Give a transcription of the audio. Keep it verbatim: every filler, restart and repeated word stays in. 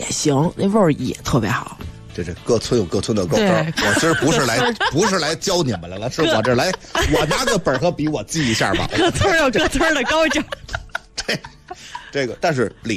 行，那味儿也特别好。 这这各村有各村的高招，我今儿不是来不是来教你们来了，是我这来，我拿个本和笔我记一下吧。 各村有各村的高招。 这这个，但是里